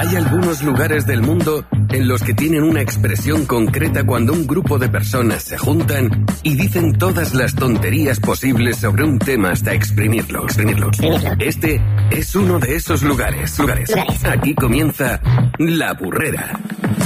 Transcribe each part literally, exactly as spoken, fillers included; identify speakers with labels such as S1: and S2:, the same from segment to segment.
S1: Hay algunos lugares del mundo en los que tienen una expresión concreta cuando un grupo de personas se juntan y dicen todas las tonterías posibles sobre un tema hasta exprimirlo. exprimirlo. Este es uno de esos lugares. lugares. Aquí comienza La Burrera.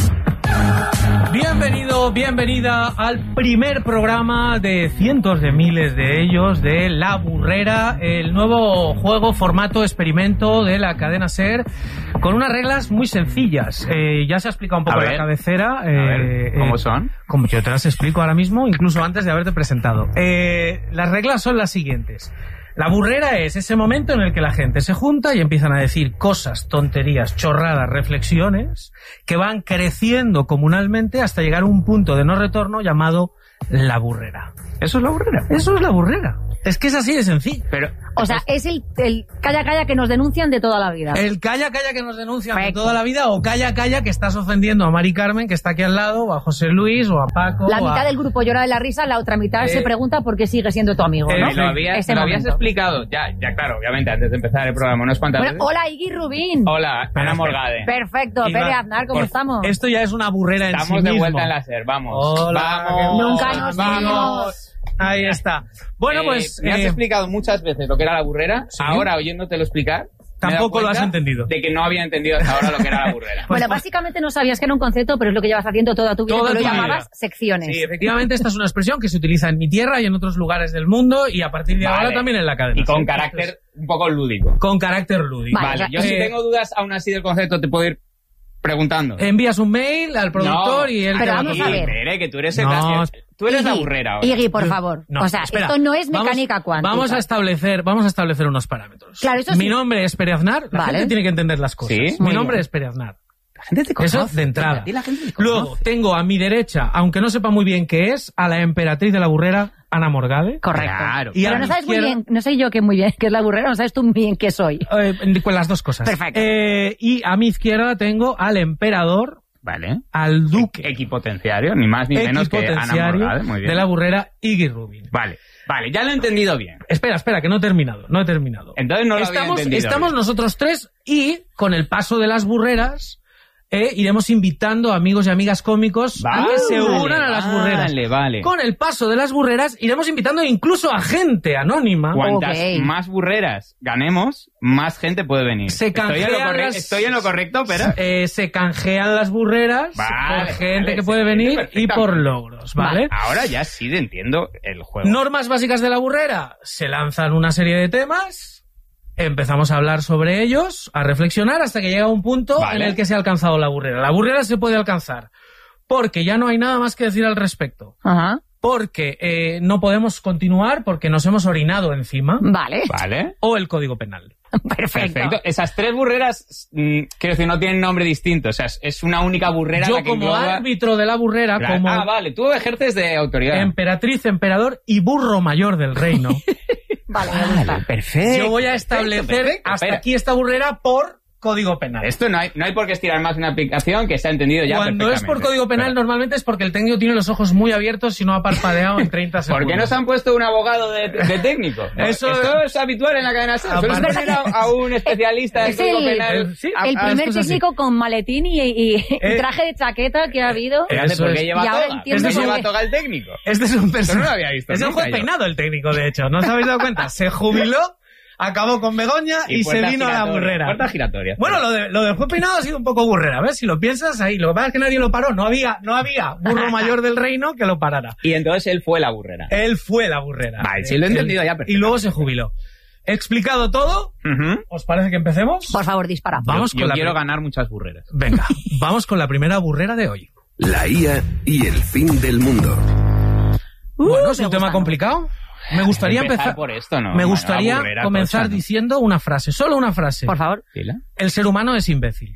S2: Bienvenido, bienvenida al primer programa de cientos de miles de ellos de La Burrera, el nuevo juego, formato, experimento de la cadena SER, con unas reglas muy sencillas. Eh, ya se ha explicado un poco la cabecera. Eh,
S3: a ver, ¿cómo son?
S2: Eh, como yo te las explico ahora mismo, incluso antes de haberte presentado. Eh, las reglas son las siguientes. La burrera es ese momento en el que la gente se junta y empiezan a decir cosas, tonterías, chorradas, reflexiones que van creciendo comunalmente hasta llegar a un punto de no retorno llamado la burrera.
S3: ¿Eso es la burrera?
S2: Eso es la burrera. Es que es así de sencillo.
S3: Pero,
S4: o sea, es el, el calla calla que nos denuncian de toda la vida.
S2: El calla calla que nos denuncian
S4: Perfecto.
S2: de toda la vida, o calla calla que estás ofendiendo a Mari Carmen, que está aquí al lado, o a José Luis, o a Paco.
S4: La mitad
S2: a...
S4: del grupo llora de la risa, la otra mitad eh, se pregunta por qué sigue siendo tu amigo, ¿no?
S3: Eh, lo habías, lo habías explicado, ya, ya claro, obviamente, antes de empezar el programa, unas cuantas
S4: bueno,
S3: veces.
S4: Hola, Iggy Rubín.
S3: Hola, Ana Morgade.
S4: Perfecto,
S2: Iba,
S4: Pere Aznar, ¿cómo
S2: por,
S4: estamos?
S2: Esto ya es una burrera en
S3: Estamos
S2: sí
S3: de
S2: mismo.
S3: vuelta en la SER, vamos.
S2: Hola,
S3: vamos.
S4: Nunca nos
S3: vamos.
S2: Ahí está. Bueno,
S3: eh,
S2: pues...
S3: Me has
S2: eh,
S3: explicado muchas veces lo que era la burrera.
S2: ¿sí?
S3: Ahora, oyéndotelo explicar...
S2: Tampoco lo has entendido.
S3: De que no había entendido hasta ahora lo que era la burrera.
S4: Bueno, básicamente no sabías que era un concepto, pero es lo que llevas haciendo toda tu vida.
S2: Toda
S4: Tú lo
S2: tu
S4: llamabas
S2: vida.
S4: secciones.
S2: Sí, efectivamente, esta es una expresión que se utiliza en mi tierra y en otros lugares del mundo y a partir de
S3: Vale.
S2: ahora también en la cadena.
S3: Y con
S2: ¿sí?
S3: carácter
S2: Entonces,
S3: un poco lúdico.
S2: con carácter lúdico.
S4: Vale,
S3: Vale,
S4: o sea,
S3: yo
S2: eh,
S3: si tengo dudas aún así del concepto te puedo ir preguntando.
S2: Envías un mail al productor
S3: No,
S2: y él
S4: pero
S2: te va
S4: vamos
S2: a
S4: a ver.
S3: Espere, que tú eres el
S2: No,
S3: Tú eres la
S4: Iggy,
S3: burrera ahora.
S4: Iggy, por favor.
S2: No,
S4: o sea,
S2: espera,
S4: esto no es
S2: vamos-
S4: mecánica cuántica.
S2: Vamos a establecer, vamos a establecer unos parámetros.
S4: Claro, eso
S2: Mi
S4: sí.
S2: nombre es Pere Aznar, la
S4: Vale.
S2: gente tiene que entender las cosas.
S3: Sí,
S2: Mi
S4: muy
S2: nombre
S4: bien.
S2: es Pere Aznar.
S3: La gente te conoce.
S2: Eso de entrada.
S3: A ti la gente te conoce.
S2: Luego, tengo a mi derecha, aunque no sepa muy bien qué es, a la emperatriz de la burrera, Ana Morgade.
S4: Correcto.
S3: Claro.
S2: Y a
S4: Pero
S2: mi
S4: no sabes muy
S2: izquierda-
S4: bien, no sé yo qué muy bien qué es la burrera, no sabes tú muy bien qué soy.
S2: Eh, con las dos cosas.
S4: Perfecto.
S2: Eh, y a mi izquierda tengo al emperador,
S3: Vale.
S2: al duque,
S3: Equipotenciario, ni más ni menos que Ana
S2: equipotenciario
S3: Morgade. Muy bien.
S2: de la burrera, Iggy Rubin.
S3: Vale, vale, ya lo he entendido bien.
S2: Espera, espera, que no he terminado, no he terminado.
S3: Entonces no lo había
S2: estamos
S3: entendido
S2: estamos
S3: bien.
S2: nosotros tres y con el paso de las burreras eh, iremos invitando a amigos y amigas cómicos a que se
S3: Vale,
S2: unan a las burreras.
S3: Vale, vale.
S2: Con el paso de las burreras iremos invitando incluso a gente anónima.
S3: Cuantas
S4: Ok.
S3: más burreras ganemos, más gente puede venir.
S2: Se
S3: estoy, en lo
S2: canjean
S3: corre-
S2: las-
S3: estoy en lo correcto, pero...
S2: Eh, se canjean las burreras
S3: Vale,
S2: por gente
S3: vale,
S2: que
S3: se
S2: puede
S3: entiende
S2: venir y por
S3: perfectamente.
S2: logros, ¿vale?
S3: Ahora ya sí entiendo el juego.
S2: Normas básicas de la burrera. Se lanzan una serie de temas, empezamos a hablar sobre ellos, a reflexionar hasta que llega un punto
S3: Vale.
S2: en el que se ha alcanzado la burrera. La burrera se puede alcanzar porque ya no hay nada más que decir al respecto.
S4: Ajá.
S2: Porque eh, no podemos continuar porque nos hemos orinado encima.
S4: Vale.
S3: Vale.
S2: O el Código Penal.
S4: Perfecto.
S3: Perfecto. Esas tres burreras, mm, quiero decir, no tienen nombre distinto. O sea, es, es una única burrera
S2: Yo
S3: la que
S2: como
S3: engloba...
S2: árbitro de la burrera,
S3: Claro.
S2: como
S3: Ah, vale, tú ejerces de autoridad.
S2: emperatriz, emperador y burro mayor del reino,
S4: Vale, me gusta.
S3: perfecto.
S2: yo voy a establecer
S3: perfecto,
S2: hasta
S3: espera.
S2: aquí esta burrera por Código Penal.
S3: Esto no hay, no hay por qué estirar más una aplicación que se ha entendido ya
S2: Cuando es por
S3: perfectamente.
S2: Código Penal,
S3: Espera.
S2: normalmente es porque el técnico tiene los ojos muy abiertos y no ha parpadeado en treinta segundos.
S3: ¿Por qué nos han puesto un abogado de, de técnico?
S2: Eso-
S3: Esto es habitual en la cadena SER. Suele
S2: Aparte-
S3: poner a, a un especialista de
S4: Es
S3: Código
S4: el-
S3: Penal.
S2: el- sí,
S3: a-
S4: El
S3: a-
S4: primer
S2: esto es así.
S4: técnico con maletín y, y- y
S2: Eh,
S4: traje de chaqueta que ha habido.
S3: Espérate,
S2: Eso
S3: ¿por qué
S2: es.
S3: lleva
S4: Y ahora
S3: toga?
S4: entiendo
S3: ¿Por qué
S4: por
S3: lleva
S4: qué.
S3: toga el técnico?
S2: Este es un personaje.
S3: no lo había visto
S2: Es el
S3: nunca
S2: juez
S3: yo.
S2: peinado el técnico, de hecho. ¿No os habéis dado cuenta? Se jubiló, acabó con Begoña y, se
S3: puerta
S2: vino a la
S3: giratoria,
S2: burrera.
S3: Puerta giratoria.
S2: Bueno, lo, de, lo del juez peinado ha sido un poco burrera. ¿Ves? Si lo piensas ahí. Lo que pasa es que nadie lo paró. No había, no había burro mayor del reino que lo parara.
S3: Y entonces él fue la burrera.
S2: Él fue la burrera.
S3: Vale, sí lo he
S2: Él-
S3: entendido ya, perfecto.
S2: Y luego se jubiló. He explicado todo.
S3: Ujú.
S2: ¿Os parece que empecemos?
S4: Por favor, dispara.
S2: Vamos
S3: Yo
S2: con la
S3: quiero
S2: pri-
S3: ganar muchas burreras.
S2: Venga, vamos con la primera burrera de hoy.
S1: La I A y el fin del mundo.
S2: Bueno, es
S4: me
S2: un tema
S4: gusta.
S2: complicado. Me gustaría
S3: Empezar
S2: empezar
S3: por esto, ¿no?
S2: Me
S3: Bueno,
S2: gustaría
S3: la burrera
S2: comenzar
S3: tocha, ¿no?
S2: diciendo una frase, solo una frase.
S4: Por favor.
S3: Dila.
S2: El ser humano es imbécil.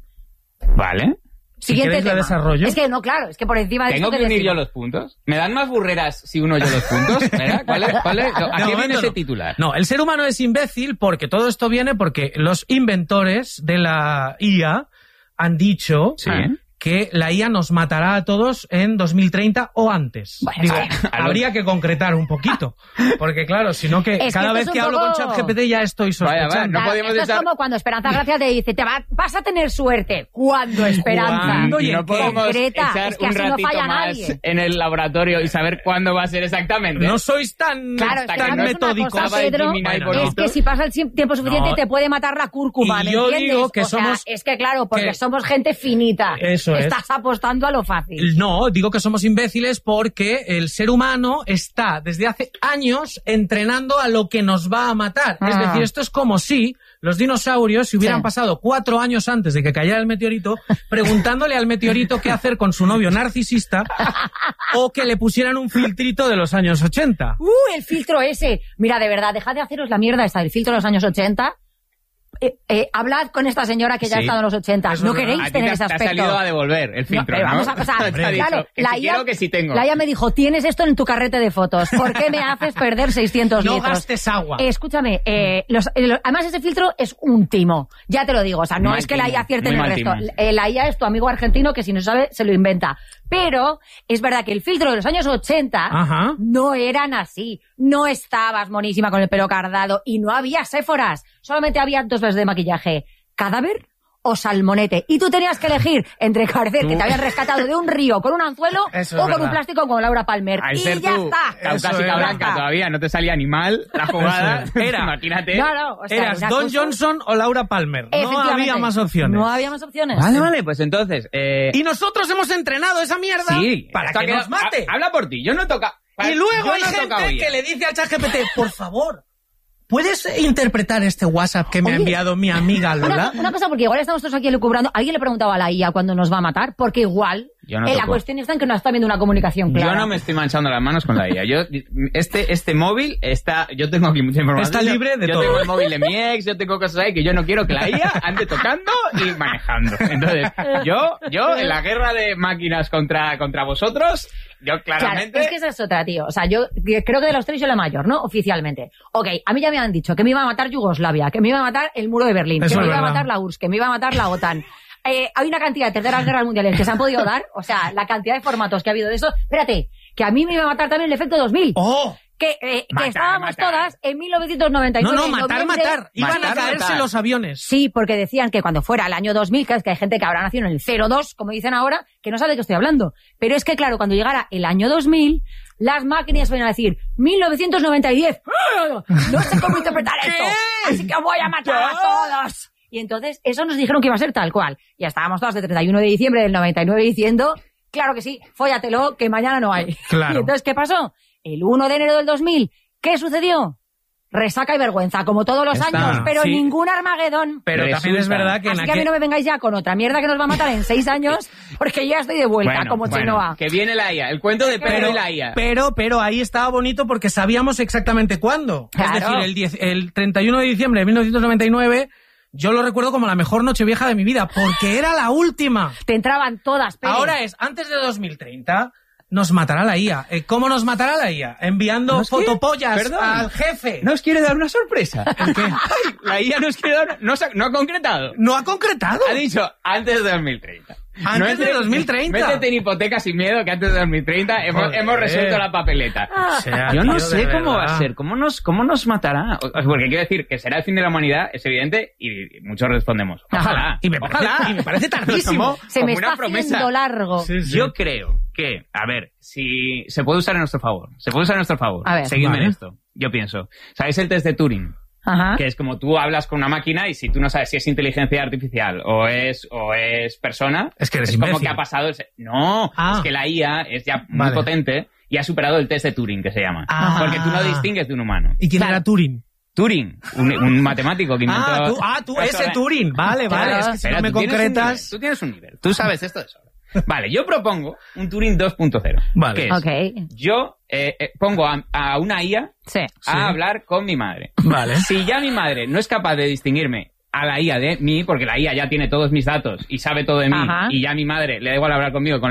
S3: Vale.
S2: Si
S4: Siguiente
S2: queréis la
S4: tema.
S2: desarrollo.
S4: Es que no, claro, es que por encima de
S3: ¿Tengo
S4: esto
S3: que unir
S4: decimos.
S3: yo los puntos? ¿Me dan más burreras si uno yo los puntos? ¿Verdad? ¿Cuál es? ¿Cuál es? ¿A
S2: De
S3: qué viene
S2: momento
S3: ese
S2: no.
S3: titular?
S2: No, el ser humano es imbécil porque todo esto viene porque los inventores de la I A han dicho
S3: Sí.
S2: que la I A nos matará a todos en dos mil treinta o antes.
S4: Bueno,
S2: Digo,
S4: sí.
S2: habría que concretar un poquito, porque claro, si no que
S4: Es que
S2: cada
S4: esto
S2: vez
S4: es un
S2: que hablo
S4: poco-
S2: con ChatGPT ya estoy sospechando.
S3: Vaya, vaya, no
S4: Claro,
S3: podemos
S4: esto
S3: estar-
S4: es como cuando Esperanza Gracia te dice, te va- vas a tener suerte. ¿Cuándo, Esperanza?
S2: ¿Cuándo?
S3: Y
S2: ¿Y
S3: no
S2: en qué?
S3: podemos
S4: Concreta,
S3: echar
S4: es que
S3: un
S4: así no
S3: ratito
S4: falla
S3: más
S4: nadie.
S3: en el laboratorio y saber cuándo va a ser exactamente.
S2: No sois tan,
S4: Claro, es que
S2: tan
S4: sabes una
S2: metódicos.
S4: cosa, Pedro,
S3: Bueno,
S2: no.
S4: es que si pasa el tiempo suficiente
S2: No.
S4: te puede matar la cúrcuma,
S2: Y
S4: ¿me
S2: yo
S4: entiendes?
S2: digo que
S4: O sea,
S2: somos-
S4: es que claro, porque
S2: que-
S4: somos gente finita.
S2: Eso es.
S4: Estás apostando a lo fácil.
S2: No, digo que somos imbéciles porque el ser humano está desde hace años entrenando a lo que nos va a matar. Es
S4: Ah.
S2: decir, esto es como si los dinosaurios se hubieran
S4: Sí.
S2: pasado cuatro años antes de que cayera el meteorito preguntándole al meteorito qué hacer con su novio narcisista o que le pusieran un filtrito de los años ochenta.
S4: ¡Uh, el filtro ese! Mira, de verdad, dejad de haceros la mierda esta del filtro de los años ochenta. Eh, eh, hablad con esta señora que ya ha
S3: Sí.
S4: estado en los ochenta.
S2: Eso
S4: No
S2: es verdad.
S4: queréis
S3: A ti
S4: tener
S3: te,
S4: ese
S3: te ha
S4: aspecto.
S3: salido a devolver el
S4: No,
S3: filtro,
S4: pero
S3: ¿no?
S4: vamos a pasar.
S3: Te ha dicho
S4: Claro,
S3: que
S4: la
S3: si
S4: I A,
S3: quiero que sí tengo.
S4: la I A me dijo, tienes esto en tu carrete de fotos. ¿Por qué me haces perder seiscientos
S2: No
S4: litros?
S2: gastes agua.
S4: Eh, escúchame, eh, los- eh, lo- además ese filtro es un timo. Ya te lo digo, o sea, no
S3: Mal
S4: es que la
S3: timo,
S4: I A acierte
S3: muy
S4: en el
S3: mal
S4: resto.
S3: timo.
S4: Eh, la I A es tu amigo argentino que si no sabe, se lo inventa. Pero es verdad que el filtro de los años ochenta
S2: Ajá.
S4: no eran así. No estabas monísima con el pelo cardado y no había séforas. Solamente había dos veces de maquillaje. ¿Cadáver o salmonete? Y tú tenías que elegir entre parecer que te habían rescatado de un río con un anzuelo
S2: Eso es
S4: o con
S2: verdad.
S4: un plástico como Laura Palmer.
S3: Al
S4: y
S3: ser
S4: ya
S3: tú
S4: está.
S3: caucásica
S2: Eso es.
S3: blanca
S4: Ya está.
S3: todavía, no te salía ni mal la jugada.
S2: Eso es. Era.
S3: Imagínate.
S4: No, no, o sea,
S2: Eras
S4: una
S2: Don
S4: cosa-
S2: Johnson o Laura Palmer. No
S4: Efectivamente.
S2: había más opciones.
S4: No había más opciones.
S3: Vale, vale, pues entonces... Eh,
S2: Y nosotros hemos entrenado esa mierda
S3: sí,
S2: para
S3: esto ha
S2: que
S3: quedado-
S2: nos mate.
S3: ha- Habla por ti, yo no toca...
S2: Y luego
S3: yo
S2: hay
S3: no he tocado
S2: gente
S3: ella.
S2: que le dice al ChatGPT, por favor, ¿puedes interpretar este WhatsApp que me ha
S4: Oye,
S2: enviado mi amiga Lola?
S4: Una, una cosa, porque igual estamos todos aquí lucubrando. ¿Alguien le preguntaba a la I A cuándo nos va a matar? Porque igual
S3: Yo no
S4: eh, la
S3: toco.
S4: cuestión está en que no está viendo una comunicación clara.
S3: Yo no me estoy manchando las manos con la I A. Yo, este, este móvil está... Yo tengo aquí mucha información.
S2: Está libre de
S3: yo
S2: todo.
S3: Yo tengo el móvil de mi ex, yo tengo cosas ahí que yo no quiero que la I A ande tocando y manejando. Entonces, yo, yo en la guerra de máquinas contra, contra vosotros, yo claramente...
S4: Claro, es que esa es otra, tío. O sea, yo creo que de los tres soy la mayor, ¿no? Oficialmente. Ok, a mí ya me han dicho que me iba a matar Yugoslavia, que me iba a matar el muro de Berlín,
S2: Eso
S4: que me
S2: es
S4: iba a
S2: verdad.
S4: matar la U R S S, que me iba a matar la OTAN. Eh, hay una cantidad de terceras guerras mundiales que se han podido dar, o sea, la cantidad de formatos que ha habido de eso. Espérate, que a mí me iba a matar también el efecto dos mil.
S2: ¡Oh!
S4: Que, eh, que
S3: Matar,
S4: estábamos
S3: matar.
S4: todas en mil novecientos noventa y
S2: No,
S4: nueve.
S2: no,
S4: en
S2: matar,
S4: noviembre.
S2: matar. Iban
S3: Matar,
S2: a caerse
S3: matar.
S2: los aviones.
S4: Sí, porque decían que cuando fuera el año dos mil, que es que hay gente que habrá nacido en el cero dos, como dicen ahora, que no sabe de qué estoy hablando. Pero es que, claro, cuando llegara el año dos mil, las máquinas van a decir mil novecientos noventa y diez. ¡Ah! No sé cómo interpretar esto. Así que voy a matar a todos. Y entonces, eso nos dijeron que iba a ser tal cual. Ya estábamos todas de treinta y uno de diciembre del noventa y nueve diciendo, claro que sí, fóllatelo, que mañana no hay.
S2: Claro.
S4: Y entonces, ¿qué pasó? El uno de enero del dos mil, ¿qué sucedió? Resaca y vergüenza, como todos los
S3: Está,
S4: años, pero
S2: sí.
S4: ningún Armagedón.
S2: Pero
S3: Resulta.
S2: también es verdad que en
S4: Así que a mí
S2: aquel...
S4: no me vengáis ya con otra mierda que nos va a matar en seis años, porque ya estoy de vuelta,
S3: Bueno,
S4: como
S3: bueno,
S4: Chenoa.
S3: que viene la I A. El cuento de Pedro
S2: Pero,
S3: y la I A.
S2: pero, pero ahí estaba bonito porque sabíamos exactamente cuándo.
S4: Claro.
S2: Es decir, el, diez el treinta y uno de diciembre de mil novecientos noventa y nueve, yo lo recuerdo como la mejor noche vieja de mi vida, porque era la última.
S4: Te entraban todas, Pérez.
S2: Ahora es, antes de dos mil treinta, nos matará la I A. Eh, ¿Cómo nos matará la I A? Enviando
S3: ¿Nos quiere?
S2: fotopollas
S3: Perdón.
S2: al jefe.
S3: ¿No os quiere dar una sorpresa? Ay, la I A nos quiere dar... No, se ha- no ha concretado.
S2: No ha concretado.
S3: Ha dicho antes de dos mil treinta.
S2: Antes de dos mil treinta.
S3: Métete en hipoteca sin miedo que antes de dos mil treinta hemos,
S2: Joder.
S3: hemos resuelto la papeleta.
S4: Ah,
S2: O sea,
S3: Yo no
S2: tío,
S3: sé
S2: de
S3: cómo va a
S2: verdad.
S3: ser, cómo nos, cómo nos matará. O- Porque quiero decir que será el fin de la humanidad, es evidente, y muchos respondemos. Ojalá.
S2: Y me parece,
S3: ojalá.
S2: y me parece tardísimo.
S3: Como-
S4: se
S3: como
S4: me
S3: una
S4: está
S3: promesa.
S4: haciendo largo.
S2: Sí, sí.
S3: Yo creo que, a ver, si se puede usar a nuestro favor, se puede usar a nuestro favor.
S4: A ver.
S3: Seguidme
S2: Vale.
S3: en esto. Yo pienso. ¿Sabéis el test de Turing?
S4: Ajá.
S3: Que es como tú hablas con una máquina y si tú no sabes si es inteligencia artificial o es o es persona,
S2: Es que eres
S3: es como
S2: imbécil.
S3: que ha pasado el... se- No,
S2: Ah.
S3: es que la I A es ya muy
S2: Vale.
S3: potente y ha superado el test de Turing, que se llama.
S2: Ah.
S3: Porque tú no distingues de un humano.
S2: ¿Y quién
S4: Claro.
S2: era Turing?
S3: Turing, un, un matemático que inventó...
S2: Ah, tú, ah, tú ese Turing. Vale, vale.
S4: Claro.
S2: Es que si
S3: Espera,
S2: no me
S3: tú tienes un nivel,
S2: concretas...
S3: tú tienes un nivel. Tú sabes esto de sobra. Vale, yo propongo un Turing dos punto cero.
S2: Vale.
S3: Que es,
S4: Ok.
S3: yo eh, eh, pongo a, a una I A
S4: Sí.
S3: a hablar con mi madre.
S2: Vale.
S3: Si ya mi madre no es capaz de distinguirme a la I A de mí, porque la I A ya tiene todos mis datos y sabe todo de mí,
S4: Ajá.
S3: y ya mi madre le da igual hablar conmigo con la I A,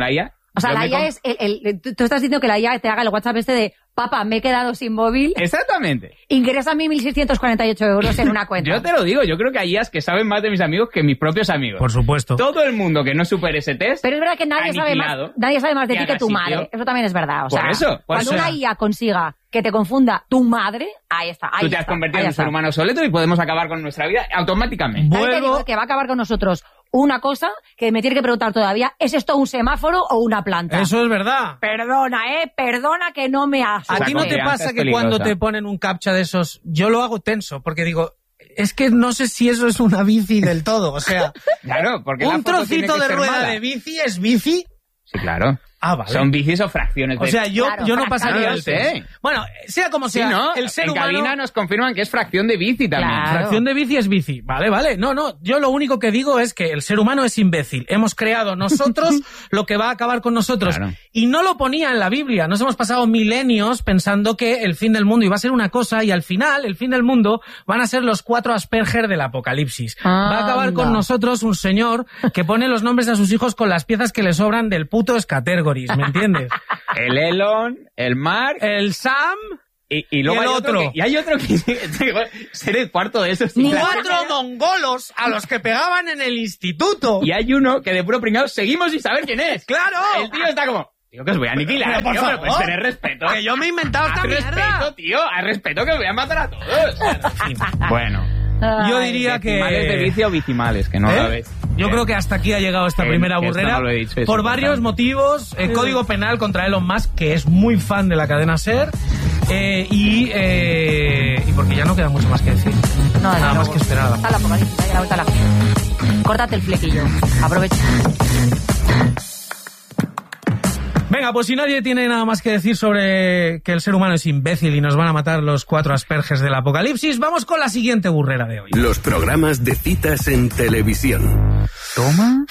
S4: O sea,
S3: Yo
S4: la
S3: me
S4: I A
S3: com-
S4: es... El, el- tú tú estás diciendo que la I A te haga el WhatsApp este de papá, me he quedado sin móvil,
S3: Exactamente.
S4: ingresa mil seiscientos cuarenta y ocho euros en una cuenta.
S3: Yo te lo digo, yo creo que hay I As que saben más de mis amigos que mis propios amigos.
S2: Por supuesto.
S3: Todo el mundo que no supere ese test...
S4: Pero es verdad que nadie sabe, más,
S3: aniquilado,
S4: nadie sabe más de
S3: que
S4: ti que
S3: haga
S4: tu
S3: sitio.
S4: madre. Eso también es verdad. O
S3: Por
S4: sea,
S3: eso, por
S4: cuando
S3: eso.
S4: una I A consiga que te confunda tu madre, ahí está. Ahí
S3: Tú te has
S4: está,
S3: convertido
S4: ahí
S3: en un
S4: está.
S3: ser humano obsoleto y podemos acabar con nuestra vida automáticamente.
S4: También te
S2: Vuelvo-
S4: digo que va a acabar con nosotros una cosa que me tiene que preguntar todavía, ¿es esto un semáforo o una planta?
S2: Eso es verdad.
S4: Perdona, ¿eh? Perdona que no me asustes.
S2: ¿A
S3: La
S2: ti no te
S3: confianza
S2: pasa
S3: es
S2: que cuando
S3: peligrosa.
S2: te ponen un captcha de esos, yo lo hago tenso, porque digo, es que no sé si eso es una bici del todo, o sea,
S3: Claro, porque la
S2: un
S3: foto tiene
S2: trocito
S3: que
S2: de
S3: ser
S2: rueda
S3: mala.
S2: de bici es bici.
S3: Sí, claro.
S2: Ah, vale.
S3: Son bicis o fracciones de...
S2: O sea, yo,
S4: Claro,
S2: yo no
S4: fracciones.
S2: pasaría
S3: No
S2: el
S3: lo sé.
S2: test. Bueno, sea como
S3: Sí,
S2: sea,
S3: ¿no?
S2: el ser
S3: en
S2: humano...
S3: cabina nos confirman que es fracción de bici también.
S4: Claro.
S2: Fracción de bici es bici. Vale, vale. No, no. Yo lo único que digo es que el ser humano es imbécil. Hemos creado nosotros lo que va a acabar con nosotros.
S3: Claro.
S2: Y no lo ponía en la Biblia. Nos hemos pasado milenios pensando que el fin del mundo iba a ser una cosa y al final, el fin del mundo, van a ser los cuatro Asperger del apocalipsis. Va a acabar
S4: Anda.
S2: con nosotros un señor que pone los nombres a sus hijos con las piezas que le sobran del puto Scattergories, ¿me entiendes?
S3: El Elon, el Mark...
S2: El Sam...
S3: Y, y luego
S2: y el
S3: hay otro.
S2: otro.
S3: Que, y hay otro que ser el cuarto de esos.
S4: Ni
S3: claro.
S2: Cuatro mongolos a los que pegaban en el instituto.
S3: Y hay uno que de puro pringado seguimos sin saber quién es.
S2: ¡Claro!
S3: El tío está como... Tío, que os voy a aniquilar,
S2: Pero, por
S3: tío, pero puedes
S2: favor.
S3: tener respeto.
S2: Que yo me he inventado esta
S3: Haz
S2: mierda.
S3: respeto, tío, haz respeto que os voy a matar a todos. Bueno.
S2: Yo
S4: Ay.
S2: diría que...
S3: Decimales de vicio o vicimales, que no
S2: ¿Eh?
S3: lo ves.
S2: Yo creo que hasta aquí ha llegado esta
S3: Eh,
S2: primera
S3: que esto
S2: burrera.
S3: no lo he dicho, es
S2: por
S3: importante.
S2: varios motivos. El Código Penal contra Elon Musk, que es muy fan de la cadena SER. eh, y, eh, y porque ya no queda mucho más que decir.
S4: No, desde
S2: Nada más
S4: luego.
S2: que esperar.
S4: Hasta la apocalipsis, ahí a la vuelta a la... Córtate el flequillo. Aprovecha.
S2: Venga, pues si nadie tiene nada más que decir sobre que el ser humano es imbécil y nos van a matar los cuatro asperges del apocalipsis, vamos con la siguiente burrera de hoy.
S1: Los programas de citas en televisión.
S3: ¿Toma?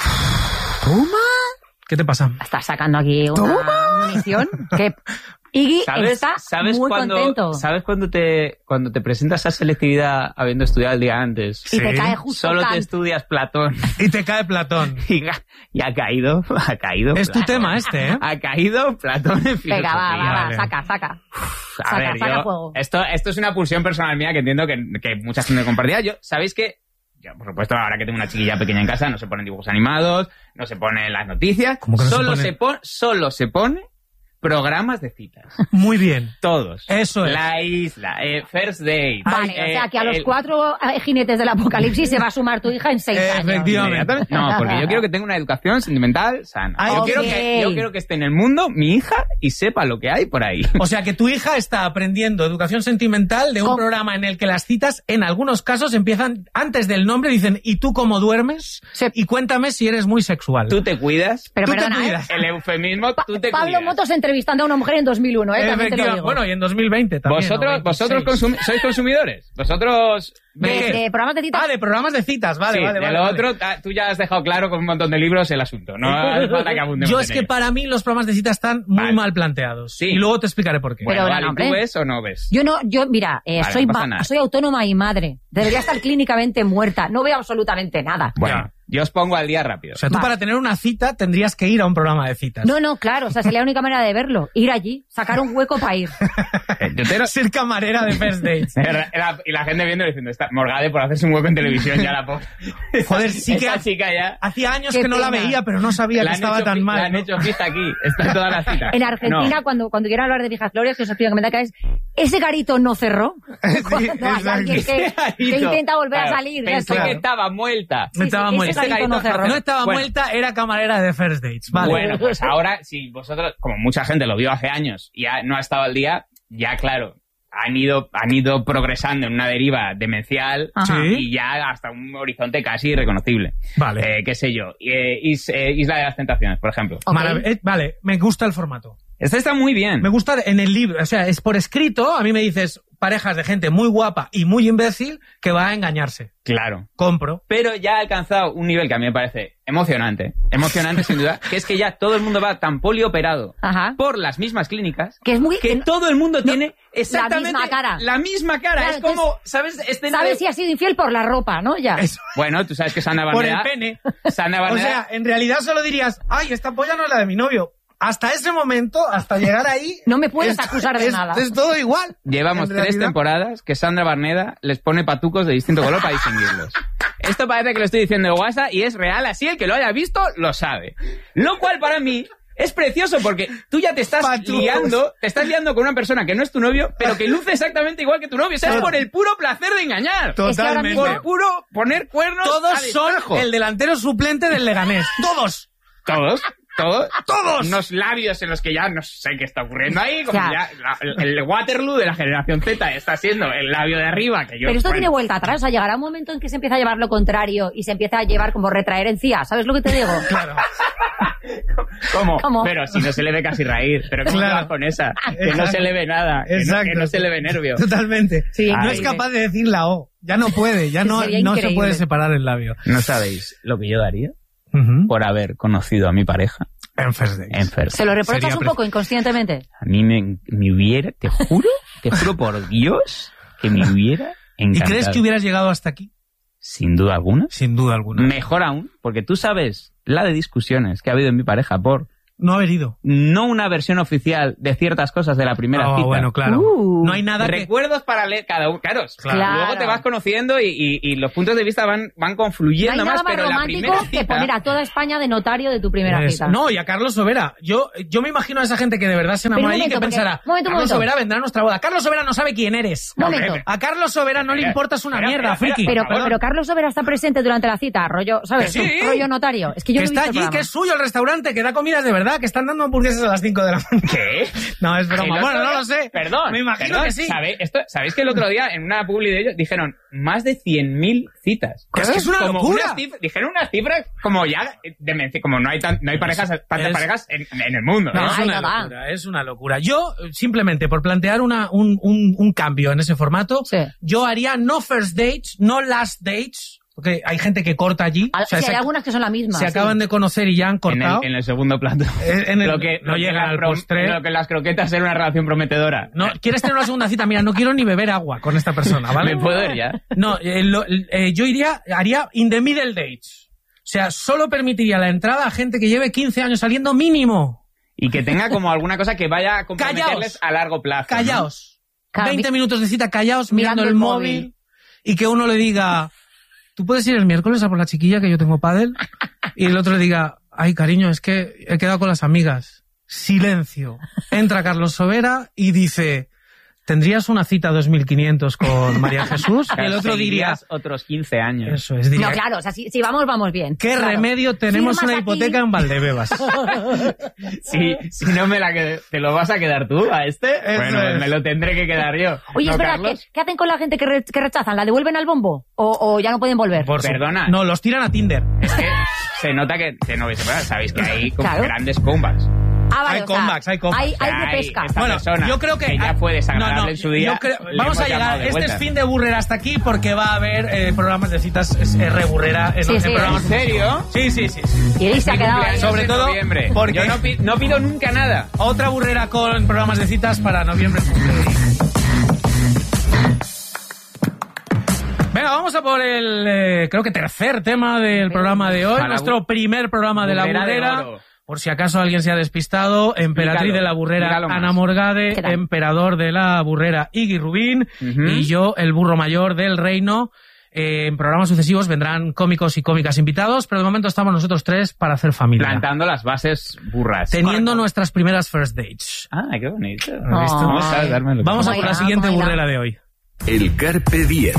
S2: ¿Toma? ¿Qué te pasa?
S4: Estás sacando aquí una munición que Iggy
S3: ¿Sabes,
S4: está
S3: sabes
S4: muy
S3: cuando,
S4: contento.
S3: ¿Sabes cuando te, cuando te presentas a selectividad habiendo estudiado el día antes?
S4: Y te
S2: Sí.
S4: cae justo
S3: Solo
S4: Kant.
S3: te estudias Platón.
S2: Y te cae Platón.
S3: Y, ha- y ha caído, ha caído.
S2: Es tu
S3: Platón.
S2: tema este, ¿eh?
S3: Ha caído Platón en filosofía.
S4: Venga, va, va, va,
S2: vale.
S4: saca, saca.
S3: A
S4: Saca,
S3: ver,
S4: saca
S3: yo-
S4: fuego.
S3: Esto, esto es una pulsión personal mía que entiendo que, que mucha gente compartirá. Yo, ¿sabéis que? Yo, por supuesto, ahora que tengo una chiquilla pequeña en casa, no se ponen dibujos animados, no se ponen las noticias.
S2: ¿Cómo que no se
S3: solo
S2: ponen?
S3: se pone, solo se pone programas de citas.
S2: Muy bien.
S3: Todos.
S2: Eso es.
S3: La isla, eh, First Date.
S4: Vale,
S3: eh,
S4: o sea que a los
S3: el-
S4: cuatro eh, jinetes del apocalipsis se va a sumar tu hija en seis años.
S2: Efectivamente.
S3: Inmediatamente. No, porque yo quiero que tenga una educación sentimental sana.
S2: Ah,
S3: yo,
S2: ok.
S3: quiero que, yo quiero que esté en el mundo mi hija y sepa lo que hay por ahí.
S2: O sea que tu hija está aprendiendo educación sentimental de un
S4: ¿Cómo?
S2: programa en el que las citas, en algunos casos, empiezan antes del nombre, dicen, ¿y tú cómo duermes?
S4: Sí.
S2: Y cuéntame si eres muy sexual.
S3: Tú te cuidas.
S4: Pero
S2: Tú te
S4: perdona, ¿eh?
S2: cuidas.
S3: El eufemismo,
S4: Pa-
S3: tú te
S4: Pablo
S3: cuidas.
S4: Motos entrevistando a una mujer en dos mil uno, ¿eh? También te lo
S2: Efectiva-
S4: digo.
S2: Bueno, y en dos mil veinte también.
S3: Vosotros,
S2: ¿no?
S3: vosotros
S2: veintiséis.
S3: consumi- sois consumidores. Vosotros.
S4: de,
S2: ¿qué?
S4: de programas de citas.
S2: Ah, de programas de citas, vale,
S3: sí,
S2: vale,
S3: de
S2: vale.
S3: lo
S2: vale.
S3: otro, ta- tú ya has dejado claro con un montón de libros el asunto. No hace falta que abundemos
S2: Yo
S3: en
S2: es que
S3: ello.
S2: para mí los programas de citas están muy
S3: Vale.
S2: mal planteados.
S3: Sí.
S2: Y luego te explicaré por qué.
S3: Bueno,
S4: Pero,
S3: vale,
S4: no,
S3: ¿tú
S4: hombre.
S3: ves o no ves?
S4: Yo no, yo, mira, eh,
S3: Vale,
S4: soy,
S3: no pasa
S4: ma-
S3: nada.
S4: soy autónoma y madre. Debería estar clínicamente muerta. No veo absolutamente nada.
S3: Bueno, yo os pongo al día rápido.
S2: O sea, tú
S4: Vale.
S2: para tener una cita tendrías que ir a un programa de citas.
S4: No, no, claro. O sea, sería la única manera de verlo. Ir allí, sacar un hueco para ir.
S3: Eh, yo te lo-
S2: Ser camarera de First Dates.
S3: La- y la gente viendo diciendo, está Morgade por hacerse un hueco en televisión ya la pobre.
S2: Joder, sí que
S3: Esta
S2: ha-
S3: chica ya.
S2: Hacía años
S4: Qué
S2: que no la
S4: pena.
S2: veía, pero no sabía
S3: La
S2: que
S3: han
S2: estaba
S3: hecho
S2: tan
S3: fi-
S2: mal.
S3: La han
S2: ¿no?
S3: hecho fiesta aquí. Está en todas las citas.
S4: En Argentina,
S3: No.
S4: cuando, cuando quieran hablar de viejas glorias, que os explico que me da que es, ese garito no cerró. Cuando hay
S2: exacto.
S4: alguien que,
S3: Ese garito.
S4: que intenta volver
S3: Claro,
S4: a salir. ya
S3: Pensé
S4: está.
S3: que estaba muerta.
S2: No estaba
S4: ese
S2: muerta.
S4: garito no cerró.
S2: No estaba
S3: Bueno.
S2: muerta, era camarera de First Dates. Vale.
S3: Bueno, pues ahora, si vosotros, como mucha gente lo vio hace años y ya no ha estado al día, ya claro, han ido, han ido progresando en una deriva demencial
S4: Ajá.
S2: Sí.
S3: y ya hasta un horizonte casi irreconocible.
S2: Vale.
S3: Eh, qué sé yo. Eh, Is- eh, Isla de las Tentaciones, por ejemplo.
S4: Ok.
S2: Marav- eh, vale, me gusta el formato.
S3: Este está muy bien.
S2: Me gusta en el libro, o sea, es por escrito, a mí me dices parejas de gente muy guapa y muy imbécil que va a engañarse.
S3: Claro.
S2: Compro.
S3: Pero ya ha alcanzado un nivel que a mí me parece emocionante. Emocionante, sin duda. Que es que ya todo el mundo va tan polioperado
S4: Ajá.
S3: por las mismas clínicas
S4: Que es muy...
S3: que
S4: que-
S3: todo el mundo tiene exactamente
S4: misma cara.
S3: La misma cara.
S4: Claro,
S3: es como, ¿sabes? Escena
S4: ¿Sabes
S3: de-
S4: si ha sido infiel por la ropa, no? Ya.
S2: Eso,
S3: Bueno, tú sabes que Sandra
S2: por el
S3: Barneda...
S2: pene.
S3: Sandra
S2: O
S3: Barneda...
S2: sea, en realidad solo dirías, ay, esta polla no es la de mi novio. hasta ese momento, hasta llegar ahí...
S4: No me puedes
S2: es,
S4: acusar de
S2: es,
S4: nada.
S2: Es todo igual.
S3: Llevamos tres
S2: realidad.
S3: temporadas que Sandra Barneda les pone patucos de distinto color para distinguirlos. Esto parece que lo estoy diciendo de WhatsApp y es real, así el que lo haya visto lo sabe. Lo cual para mí es precioso porque tú ya te estás
S2: Patucos.
S3: liando, te estás liando con una persona que no es tu novio, pero que luce exactamente igual que tu novio. O sea, es por el puro placer de engañar.
S2: Totalmente.
S3: Por puro poner cuernos
S2: Todos
S3: al
S2: son
S3: espejo.
S2: el delantero suplente del Leganés. Todos.
S3: Todos. Todos.
S2: Todos.
S3: Unos labios en los que ya no sé qué está ocurriendo ahí. Como
S4: Ya.
S3: ya la- el, el Waterloo de la generación Z está siendo el labio de arriba. Que yo,
S4: Pero esto
S3: bueno,
S4: tiene vuelta atrás, o sea, llegará un momento en que se empieza a llevar lo contrario y se empieza a llevar como retraer encía, ¿sabes lo que te digo?
S2: Claro.
S3: ¿Cómo?
S4: ¿Cómo?
S3: Pero si no se le ve casi raíz. Pero ¿cómo
S2: Claro.
S3: te vas con esa? Que no
S2: Exacto.
S3: se le ve nada. Que no,
S2: Exacto.
S3: que no se le ve nervio.
S2: Totalmente.
S4: Sí,
S2: no
S3: Ay.
S2: es capaz de decir la O. Ya no puede. Ya no,
S4: Sería
S2: no se
S4: increíble.
S2: puede separar el labio.
S3: No sabéis lo que yo daría
S2: Uh-huh.
S3: por haber conocido a mi pareja
S2: En First Dates.
S3: en First.
S4: ¿Se lo reprochas
S2: Sería
S4: un
S2: pre-
S4: poco inconscientemente?
S3: A mí me, me hubiera, te juro, te juro por Dios, que me hubiera
S2: ¿Y
S3: encantado.
S2: crees que hubieras llegado hasta aquí?
S3: Sin duda alguna.
S2: Sin duda alguna.
S3: Mejor aún, porque tú sabes la de discusiones que ha habido en mi pareja por
S2: No haber ido.
S3: no una versión oficial de ciertas cosas de la primera
S2: Ah,
S3: cita.
S2: bueno, claro.
S4: Uh.
S2: No hay nada que...
S3: Recuerdos para leer cada uno. Claro,
S2: Claro.
S3: luego te vas conociendo y, y- y los puntos de vista van, van
S4: No
S3: confluyendo
S4: hay nada
S3: más,
S4: más
S3: pero la
S4: romántico
S3: primera
S4: que
S3: cita...
S4: poner a toda España de notario de tu primera
S2: Es-
S4: cita.
S2: No, y a Carlos Sobera. Yo, yo me imagino a esa gente que de verdad se
S4: Pero un
S2: enamora ahí y que
S4: momento, porque-
S2: pensará,
S4: momento, un
S2: Carlos
S4: momento.
S2: Sobera vendrá a nuestra boda. Carlos Sobera no sabe quién eres.
S4: Un momento.
S2: A Carlos Sobera no le
S3: Espera,
S2: importas una
S3: espera,
S2: mierda,
S3: espera,
S2: friki.
S4: Pero,
S2: Perdón.
S4: pero Carlos Sobera está presente durante la cita, rollo, ¿sabes?
S2: Que sí.
S4: Rollo notario. Es que yo
S2: que
S4: no he
S2: está
S4: visto el
S2: allí,
S4: programa.
S2: que es suyo el restaurante, que da comidas de verdad, que están dando hamburguesas a las cinco de la mañana.
S3: ¿Qué?
S2: No, es
S3: El
S2: broma.
S3: otro
S2: Bueno, no
S3: día-
S2: lo sé.
S3: Perdón.
S2: Me imagino
S3: perdón,
S2: que sí.
S3: ¿Sabéis, esto, ¿Sabéis que el otro día en una publi de ellos dijeron más de cien mil citas?
S2: Que es que es una
S3: Como
S2: locura.
S3: unas cif- dijeron unas cifras como ya demencia, como no hay, tan, no hay parejas, tantas
S2: es-
S3: parejas en, en el mundo.
S2: No,
S3: ¿no?
S2: es
S4: Ay,
S2: una
S4: no va.
S2: locura, es una locura. Yo, eh, simplemente por plantear una, un, un, un cambio en ese formato,
S4: Sí.
S2: yo haría no first dates, no last dates, porque hay gente que corta allí.
S4: Al-
S2: o sea,
S4: sí,
S2: se,
S4: hay algunas que son la misma.
S2: se
S4: sí.
S2: acaban de conocer y ya han
S3: En
S2: cortado.
S3: el, en el segundo plato.
S2: En- en el-
S3: lo que,
S2: no
S3: lo que
S2: llegan
S3: las
S2: al
S3: prom-
S2: postre.
S3: Lo que las croquetas era una relación prometedora.
S2: No, ¿quieres tener una segunda cita? Mira, no quiero ni beber agua con esta persona, ¿vale?
S3: ¿Me puedo ir ya?
S2: No, eh, lo- eh, yo iría, haría in the middle dates. O sea, solo permitiría la entrada a gente que lleve quince años saliendo mínimo.
S3: Y que tenga como alguna cosa que vaya a comprometerles
S2: Callaos.
S3: a largo plazo. ¿no?
S2: Callaos.
S4: Claro,
S2: veinte
S4: mi-
S2: minutos de cita callaos, mirando,
S4: mirando
S2: el
S4: el
S2: móvil,
S4: móvil.
S2: y que uno le diga, ¿tú puedes ir el miércoles a por la chiquilla que yo tengo pádel? Y el otro le diga, ay cariño, es que he quedado con las amigas. Silencio. Entra Carlos Sobera y dice, ¿tendrías una cita dos mil quinientos con María Jesús? Y el otro diría,
S3: Seguirías otros quince años.
S2: eso es, diría,
S4: No, claro, o sea, si, si vamos, vamos bien.
S2: ¿qué
S4: Claro.
S2: remedio? Tenemos
S4: Firmas
S2: una
S4: aquí.
S2: hipoteca en Valdebebas.
S3: Si, si no me la qued- ¿te lo vas a quedar tú a este?
S2: Eso
S3: Bueno,
S2: es.
S3: me lo tendré que quedar yo.
S4: Oye,
S3: ¿No,
S4: es verdad, ¿qué,
S3: Carlos?
S4: qué hacen con la gente que, re- que rechazan? ¿La devuelven al bombo? ¿O, o ya no pueden volver?
S2: Por su-
S3: Perdona.
S2: No, los tiran a Tinder.
S3: Es que se nota que, que no veis, bueno, sabéis que hay como
S4: Claro.
S3: grandes comebacks.
S4: Ah, vale,
S2: Hay
S4: o sea,
S2: comebacks, hay comebacks.
S4: Hay, hay
S3: Hay
S4: repesca.
S3: esta
S2: Bueno,
S3: persona
S2: yo creo que,
S3: ya fue desagradable
S2: no, no,
S3: en su día.
S2: yo creo-
S3: le
S2: vamos
S3: hemos
S2: a
S3: llamado
S2: llegar.
S3: de
S2: Este
S3: vuelta.
S2: es fin de Burrera hasta aquí porque va a haber eh, programas de citas es, eh, re Burrera en,
S4: Sí,
S2: en
S4: sí.
S2: programas.
S3: ¿En serio?
S2: Sí, sí, sí. sí.
S4: Y él se ha
S3: Mi
S4: quedado ahí.
S3: cumpleaños
S2: Sobre
S3: en
S2: todo
S3: noviembre.
S2: porque-
S3: Yo no, pi- no pido nunca nada.
S2: Otra Burrera con programas de citas para noviembre. Venga, vamos a por el, eh, creo que tercer tema del programa de hoy.
S3: Para
S2: Nuestro
S3: bu-
S2: primer programa de la
S3: Burrera de
S2: Burrera.
S3: oro.
S2: Por si acaso alguien se ha despistado, Emperatriz
S3: Dígalo,
S2: de la Burrera,
S3: dígalo más.
S2: Ana Morgade,
S4: ¿Qué tal?
S2: Emperador de la Burrera, Iggy Rubín,
S3: Ujú.
S2: y yo, el burro mayor del reino. Eh, en programas sucesivos vendrán cómicos y cómicas invitados, pero de momento estamos nosotros tres para hacer familia.
S3: Plantando las bases burras.
S2: Teniendo nuestras primeras first dates.
S3: Ah, qué bonito.
S2: ¿Has visto?
S3: Vamos a dármelo.
S2: Vamos a
S4: Muy
S2: por la
S4: bien,
S2: siguiente
S4: muy bien.
S2: burrera de hoy.
S1: El Carpe Diem.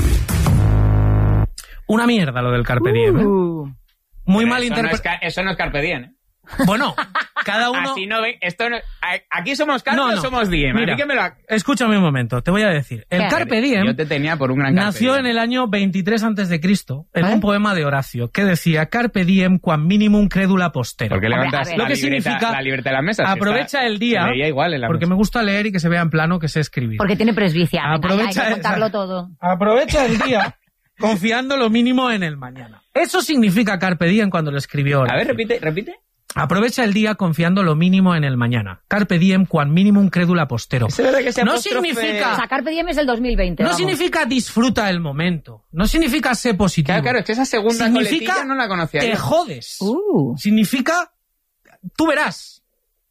S2: Una mierda lo del Carpe Diem, ¿eh?
S4: Uh.
S2: Muy
S3: Pero
S2: mal
S3: eso no, es,
S2: interpretado.
S3: ca- eso no es Carpe Diem, ¿eh?
S2: Bueno, cada uno...
S3: Así no ven, esto no, a- aquí somos Carpe
S2: No,
S3: o
S2: no.
S3: somos Diem.
S2: Mira,
S3: a mí que me lo...
S2: escúchame un momento, te voy a decir. El
S4: ¿Qué?
S2: Carpe Diem
S3: Yo te tenía por un gran Carpe
S2: nació
S3: Diem.
S2: en el año veintitrés antes de Cristo, en
S4: ¿Eh?
S2: un poema de Horacio, que decía Carpe Diem quam minimum credula postero.
S3: Porque
S4: Hombre,
S3: levantas
S4: a ver.
S3: la,
S2: Lo que
S3: libreta,
S2: significa,
S3: la libreta de la mesa. si
S2: aprovecha
S3: está-
S2: el día,
S3: se leía igual en la
S2: porque
S3: mesa.
S2: me gusta leer y que se vea en plano que sé escribir.
S4: Porque tiene presbicia. venga,
S2: Aprovecha
S4: hay que contarlo
S2: esa-
S4: todo.
S2: Aprovecha el día confiando lo mínimo en el mañana. Eso significa Carpe Diem cuando lo escribió Horacio.
S3: A ver, repite, repite.
S2: Aprovecha el día confiando lo mínimo en el mañana. Carpe diem quam minimum credula postero.
S3: ¿Es verdad que ese
S2: No
S3: apóstrofe-
S2: significa-
S4: O sea, Carpe Diem es el dos mil veinte.
S2: No
S4: vamos.
S2: significa disfruta el momento. No significa ser positivo.
S3: Claro, claro, es que esa segunda
S2: Significa
S3: coletilla no la conocía
S2: te
S3: yo.
S2: jodes.
S4: Uh.
S2: Significa tú verás.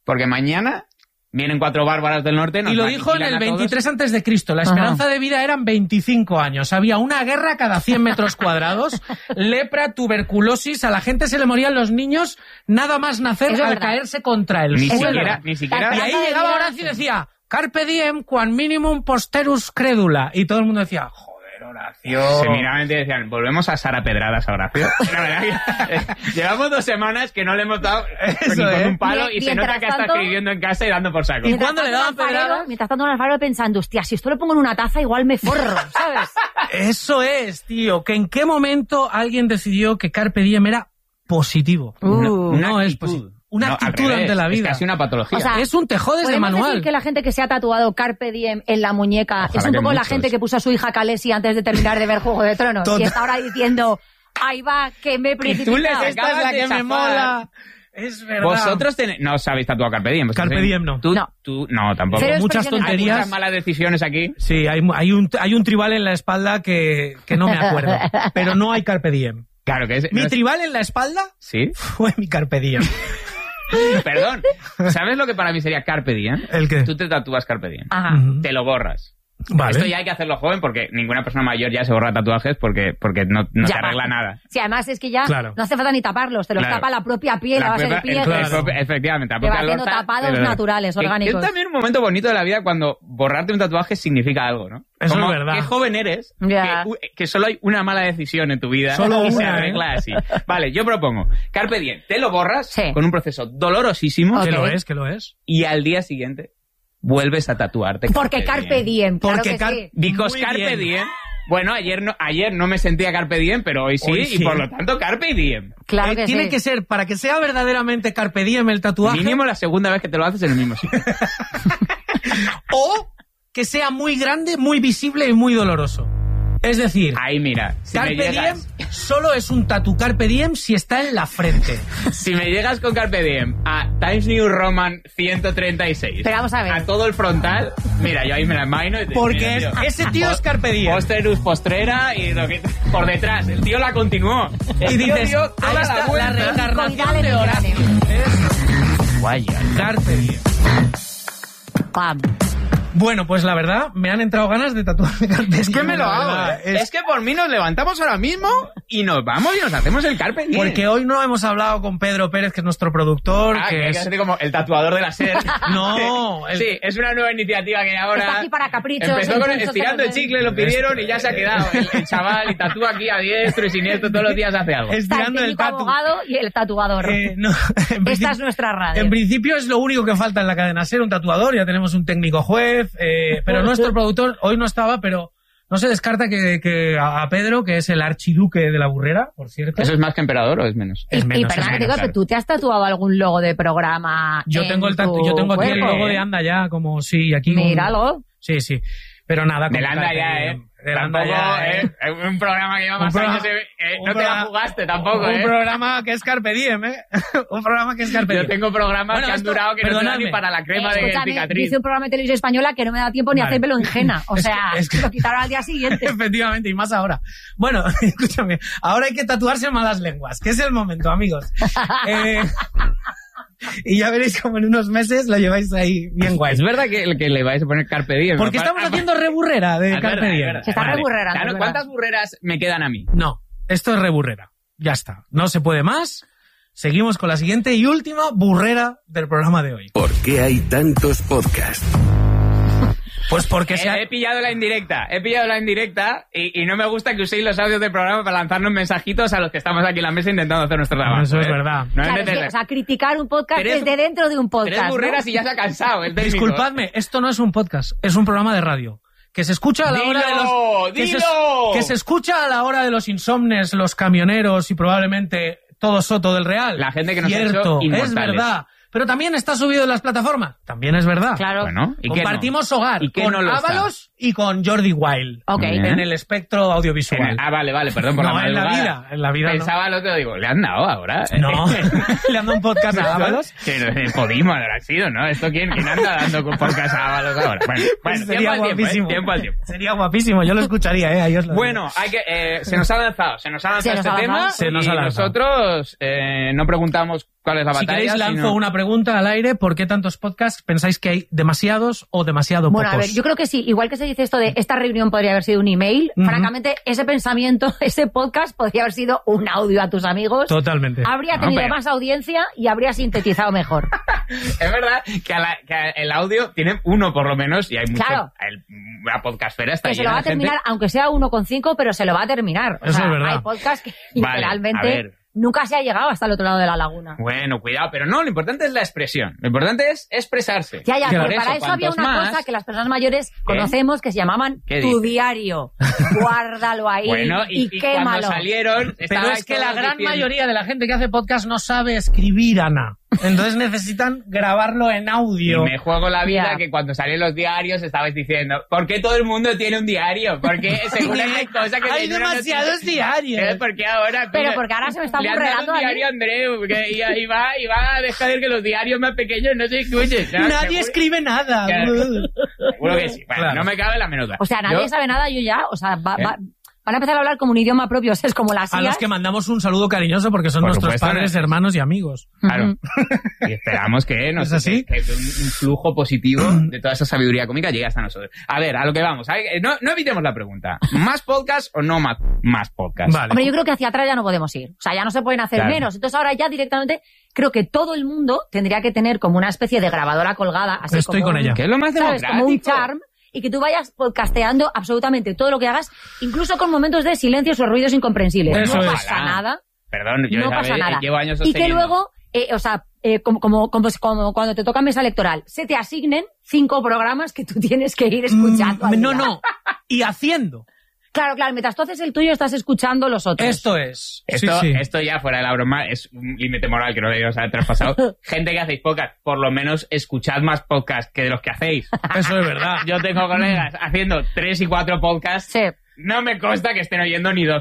S3: porque mañana vienen cuatro bárbaras del norte.
S2: Y lo dijo en el veintitrés antes de Cristo. La esperanza Ajá. de vida eran veinticinco años. Había una guerra cada cien metros cuadrados. Lepra, tuberculosis. A la gente se le morían los niños nada más nacer al caerse contra el
S3: ni
S2: suelo.
S3: Siquiera, ni siquiera.
S2: Y ahí llegaba Horacio y decía, Carpe diem, quan minimum posterus credula. Y todo el mundo decía, joder, Horacio.
S3: Seminamente decían, volvemos a Sara Pedradas a Horacio. La verdad que, eh, llevamos dos semanas que no le hemos dado Eso, ni con ¿eh? un palo y, y se nota que tanto, está escribiendo en casa y dando por saco.
S2: ¿Y cuándo le daban pedradas?
S4: Mientras tanto en el Alfaro pensando, hostia, si esto lo pongo en una taza igual me forro, ¿sabes?
S2: Eso es, tío. Que en qué momento alguien decidió que Carpe diem era positivo.
S4: Uh,
S2: no, una no es positivo. Una no, actitud ante la vida.
S3: Es casi una patología.
S4: O sea,
S2: es un te jodes de manual.
S4: Decir que la gente que se ha tatuado Carpe Diem en la muñeca Ojalá es un poco muchos. la gente que puso a su hija Khaleesi antes de terminar de ver Juego de Tronos Total. y está ahora diciendo, ahí va, que me he precipitado.
S3: Y tú les
S2: Esta es la que me mola. Es verdad.
S3: Vosotros ten... no os habéis tatuado Carpe Diem.
S2: Carpe Diem no.
S3: ¿Tú?
S4: No.
S3: Tú no, tampoco.
S2: Pero muchas tonterías.
S3: Hay muchas malas decisiones aquí.
S2: Sí, hay, hay, un, hay un tribal en la espalda que, que no me acuerdo. Pero no hay Carpe Diem.
S3: Claro que es.
S2: Mi
S3: no es...
S2: tribal en la espalda
S3: ¿Sí?
S2: fue mi Carpe Diem.
S3: Perdón, ¿sabes lo que para mí sería Carpe Diem?
S2: ¿El qué?
S3: Tú te tatúas Carpe Diem.
S4: Ajá.
S3: Te lo borras.
S2: Vale.
S3: Esto ya hay que hacerlo joven porque ninguna persona mayor ya se borra tatuajes porque, porque no, no se arregla nada.
S4: Sí, además es que ya
S2: claro.
S4: no hace falta ni taparlos, te los claro. tapa la propia piel, la, la base del pie.
S3: Claro. Efectivamente.
S4: Te va haciendo tapados pero, naturales,
S3: que,
S4: orgánicos.
S3: Es también un momento bonito de la vida cuando borrarte un tatuaje significa algo, ¿no?
S2: Eso
S3: Como
S2: es verdad.
S3: Qué joven eres,
S4: yeah.
S3: que, que solo hay una mala decisión en tu vida
S2: solo
S3: y
S2: una,
S3: se arregla
S2: ¿eh?
S3: así. Vale, yo propongo, Carpe Diem, te lo borras
S4: sí.
S3: con un proceso dolorosísimo.
S2: Okay.
S3: Que
S2: lo es, que lo es.
S3: Y al día siguiente vuelves a tatuarte.
S4: Porque Carpe Diem, claro
S2: Porque
S4: que
S2: car
S4: sí.
S3: Because Carpe Diem. Bueno, ayer no, ayer no me sentía Carpe Diem, pero hoy sí, hoy sí. y por lo tanto Carpe Diem.
S4: Claro
S2: eh,
S4: que
S2: tiene
S4: sí.
S2: que ser, para que sea verdaderamente Carpe Diem el tatuaje.
S3: Mínimo la segunda vez que te lo haces en el mismo sitio.
S2: O que sea muy grande, muy visible y muy doloroso. Es decir,
S3: ahí mira, si
S2: Carpe
S3: me llegas...
S2: Diem solo es un tatu Carpe Diem si está en la frente.
S3: Si me llegas con Carpe Diem a Times New Roman ciento treinta y seis,
S4: pero vamos a ver,
S3: a todo el frontal, mira, yo ahí me la imagino. Y te,
S2: porque
S3: mira, tío,
S2: ese tío es Carpe Diem.
S3: Posterus postrera y lo que por detrás, el tío la continuó. El
S2: y
S3: tío
S2: dices,
S3: dio toda
S2: ahí está
S3: la, vuelta.
S2: la reencarnación de Horacio.
S3: Guaya.
S2: Carpe Diem.
S4: Pam.
S2: Bueno, pues la verdad, me han entrado ganas de tatuarme Carpe Diem.
S3: Es que me lo hago. ¿eh? Es... es que por mí nos levantamos ahora mismo y nos vamos y nos hacemos el Carpe Diem.
S2: Porque hoy no hemos hablado con Pedro Pérez, que es nuestro productor.
S3: Ah,
S2: que,
S3: que
S2: es
S3: es como el tatuador de la SER.
S2: No.
S3: El... Sí, es una nueva iniciativa que ahora...
S4: Está aquí para caprichos.
S3: Empezó con el, estirando el chicle, lo pidieron y ya se ha quedado. El, el chaval y tatúa aquí a diestro y siniestro, todos los días hace algo.
S2: Estirando
S4: el,
S2: el tatu.
S4: abogado y el tatuador.
S2: Eh, no,
S4: Esta es nuestra radio.
S2: En principio es lo único que falta en la cadena SER, un tatuador. Ya tenemos un técnico juez, eh, pero nuestro productor hoy no estaba, pero no se descarta que, que a Pedro, que es el archiduque de la burrera, por cierto.
S3: ¿Eso es más que emperador o es menos?
S4: Y,
S2: es menos,
S4: y perdón,
S2: es menos,
S4: digo,
S2: claro.
S4: ¿tú te has tatuado algún logo de programa?
S2: Yo tengo el tatu yo tengo aquí el logo de Anda ya, como sí, aquí.
S4: Míralo.
S2: Un... Sí, sí. Pero nada,
S3: del Anda ya, ¿eh?
S2: Del Anda ya, ¿eh?
S3: ¿eh? Un programa que lleva más
S2: programa,
S3: años, eh, no te la jugaste tampoco,
S2: un
S3: ¿eh?
S2: Un programa que es Carpe Diem, ¿eh? Un programa que es Carpe Diem.
S3: Yo tengo programas bueno, que han durado que no te dan ni para la crema
S4: eh,
S3: de cicatriz.
S4: Hice un programa de televisión española que no me da tiempo ni vale. hacérmelo en Jena. O sea, es que, es que... lo quitaron al día siguiente.
S2: Efectivamente, y más ahora. Bueno, escúchame, ahora hay que tatuarse malas lenguas, que es el momento, amigos. Eh... Y ya veréis como en unos meses lo lleváis ahí bien guay.
S3: Es verdad que, que le vais a poner Carpe Diem.
S2: Porque
S3: ¿no?
S2: estamos haciendo reburrera de Carpe Diem.
S4: Se está
S3: vale.
S4: reburrerando.
S3: Claro, ¿cuántas burreras me quedan a mí?
S2: No, esto es reburrera. Ya está. No se puede más. Seguimos con la siguiente y última burrera del programa de hoy.
S1: ¿Por qué hay tantos podcasts?
S2: Pues porque
S3: eh,
S2: se ha...
S3: He pillado la indirecta, he pillado la indirecta y, y no me gusta que uséis los audios del programa para lanzarnos mensajitos a los que estamos aquí en la mesa intentando hacer nuestro trabajo.
S2: Eso
S3: ¿eh?
S2: es verdad.
S3: No
S4: claro, es que, o sea, criticar un podcast tres, desde dentro de un podcast.
S3: Tres burreras
S4: ¿no?
S3: y ya se ha cansado el técnico.
S2: Disculpadme, esto no es un podcast, es un programa de radio. Que se escucha a la
S3: ¡Dilo!
S2: hora de los... Que
S3: ¡Dilo!
S2: se, que se escucha a la hora de los insomnes, los camioneros y probablemente todo Soto del Real.
S3: La gente que nos
S2: Cierto,
S3: ha hecho inmortales.
S2: Es verdad. Pero también está subido en las plataformas. También es verdad.
S4: Claro.
S3: Bueno, ¿y
S2: compartimos
S3: qué no?
S2: hogar
S3: ¿Y qué
S2: con
S3: no lo
S2: Ábalos
S3: está?
S2: Y con Jordi Wild.
S4: Ok.
S2: En el espectro audiovisual.
S3: El, ah, vale, vale, perdón por
S2: no,
S3: la
S2: en la
S3: madrugada.
S2: vida. En la vida
S3: Pensaba
S2: no.
S3: lo que digo, le han dado ahora.
S2: No, le han dado un podcast a Ábalos.
S3: Que el Podimo habrá sido, ¿no? ¿Esto quién, quién anda dando podcast a Ábalos ahora? Bueno, bueno
S2: sería
S3: tiempo al
S2: guapísimo.
S3: tiempo, ¿eh? Tiempo al tiempo.
S2: Sería guapísimo, yo lo escucharía, ¿eh? Ahí os lo
S3: Bueno, hay que, eh, se nos ha lanzado, se nos ha lanzado
S4: se
S3: este
S4: nos ha
S3: tema
S4: lanzado.
S2: Se nos ha
S3: y
S2: lanzado.
S3: nosotros eh, no preguntamos cuál es la
S2: Si
S3: batalla.
S2: queréis, lanzo
S3: sino...
S2: una pregunta al aire. ¿Por qué tantos podcasts? ¿Pensáis que hay demasiados o demasiado
S4: Bueno,
S2: pocos?
S4: a ver, yo creo que sí. Igual que se dice esto de esta reunión podría haber sido un email,
S2: Ujú.
S4: francamente, ese pensamiento, ese podcast podría haber sido un audio a tus amigos.
S2: Totalmente.
S4: Habría
S3: No,
S4: tenido
S3: pero-
S4: más audiencia y habría sintetizado mejor.
S3: Es verdad que, a la- que a- el audio tiene uno por lo menos y hay mucho.
S4: Claro.
S3: el- la podcastfera está
S4: Que se lo
S3: llena
S4: va a
S3: de gente.
S4: terminar, aunque sea uno coma cinco, pero se lo va a terminar. O
S2: Eso
S4: sea,
S2: es verdad.
S4: hay podcasts que
S3: Vale,
S4: literalmente
S3: a ver.
S4: nunca se ha llegado hasta el otro lado de la laguna.
S3: Bueno, cuidado, pero no, lo importante es la expresión. Lo importante es expresarse.
S4: Ya, ya,
S2: Claro.
S4: pero
S3: Por
S4: para
S3: eso,
S4: eso había
S3: cuantos
S4: una
S3: más-
S4: cosa que las personas mayores conocemos que se llamaban
S3: ¿Qué
S4: tu
S3: dices?
S4: diario. Guárdalo ahí
S3: Bueno, y,
S4: y,
S3: y cuando
S4: quémalo.
S3: salieron.
S2: Pero
S3: estabais
S2: es que la
S3: todos
S2: gran
S3: diciendo-
S2: mayoría de la gente que hace podcast no sabe escribir, Ana. Entonces necesitan grabarlo en
S3: Y
S2: audio.
S3: me juego la vida
S4: Ya.
S3: que cuando salían los diarios estabais diciendo, ¿por qué todo el mundo tiene un diario? Porque seguro que hay cosas que...
S2: Hay
S3: no, no,
S2: demasiados
S3: no,
S2: diarios.
S3: ¿Eh? ¿Por qué ahora?
S4: Pero
S3: Mira,
S4: porque ahora se me está
S3: le han dado
S4: aburrelando
S3: un
S4: a mí.
S3: diario a Andreu que y, y va, y va a dejar de que los diarios más pequeños no se escuchen. ¿no?
S2: Nadie
S3: Seguro-
S2: escribe nada.
S3: Claro. Seguro que sí. Bueno,
S2: Claro.
S3: no me cabe la menor duda.
S4: O sea, nadie
S3: Yo-
S4: sabe nada, yo ya, o sea, va-
S3: ¿Eh?
S4: va- van a empezar a hablar como un idioma propio, o sea, es como las
S2: A
S4: I
S2: los
S4: As.
S2: que mandamos un saludo cariñoso porque son
S3: Por
S2: nuestros
S3: supuesto,
S2: padres,
S3: ¿no?
S2: hermanos y amigos.
S3: Claro. Y esperamos que, nos,
S2: ¿Es así?
S3: que, que un, un flujo positivo de toda esa sabiduría cómica llegue hasta nosotros. A ver, a lo que vamos. A ver, No, no evitemos la pregunta. ¿Más podcast o no más, más podcast?
S2: Vale.
S4: Hombre, yo creo que hacia atrás ya no podemos ir. O sea, ya no se pueden hacer
S3: Claro.
S4: menos. Entonces ahora ya directamente creo que todo el mundo tendría que tener como una especie de grabadora colgada, así
S2: Estoy
S4: como
S2: con
S4: un-
S2: ella.
S3: Que es lo más
S4: ¿sabes?
S3: democrático.
S4: Como un charm. Y que tú vayas podcasteando absolutamente todo lo que hagas, incluso con momentos de silencios o ruidos incomprensibles.
S2: Eso
S4: no
S2: es.
S4: pasa nada.
S3: Perdón, yo
S4: no
S3: ¿sabes?
S4: pasa nada.
S3: llevo años
S4: Y que
S3: sosteniendo.
S4: luego, eh, o sea, eh, como, como, como, como cuando te toca mesa electoral, se te asignen cinco programas que tú tienes que ir escuchando. al
S2: Mm, no,
S4: día.
S2: no. Y haciendo.
S4: Claro, claro, mientras tú haces el tuyo, estás escuchando los otros.
S2: Esto es.
S3: Esto,
S2: sí, sí.
S3: esto ya fuera de la broma es un límite moral que no debíamos haber traspasado. Gente que hacéis podcast, por lo menos escuchad más podcast que de los que hacéis.
S2: Eso es verdad.
S3: Yo tengo colegas haciendo tres y cuatro podcasts.
S4: Sí.
S3: No me consta que estén oyendo ni dos